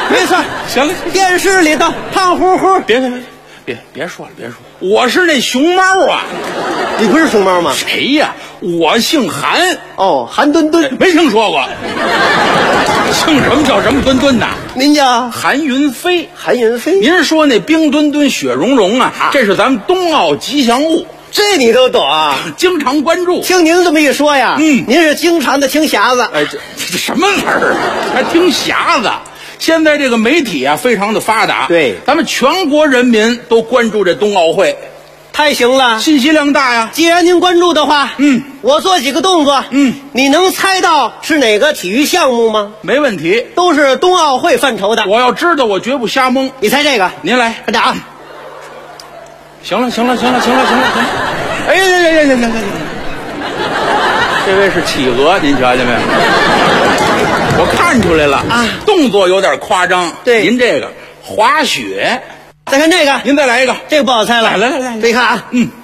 没错。 行了， 电视里头胖乎乎， 别说了，别说，我是那熊猫啊！ 你不是熊猫吗？ 谁呀？我姓韩。 哦，韩墩墩， 没听说过。姓什么叫什么墩墩呐？ 您叫韩云飞。 韩云飞。 您说那冰墩墩雪融融啊，这是咱们冬奥吉祥物， 这你都懂啊？ 经常关注。 听您这么一说呀，您是经常的听匣子。 哎，这什么词儿啊？还听匣子？现在这个媒体啊，非常的发达， 对， 咱们全国人民都关注这冬奥会， 太行了， 信息量大呀。 既然您关注的话，我做几个动作，你能猜到是哪个体育项目吗？ 没问题， 都是冬奥会范畴的。 我要知道，我绝不瞎蒙。 你猜这个？ 您来， 快点啊！ 行了。哎呀！这位是企鹅，您瞧见没有？我看出来了啊，动作有点夸张。 对， 您这个滑雪。 再看这个， 您再来一个， 这个不好猜了。 来， 注意看啊，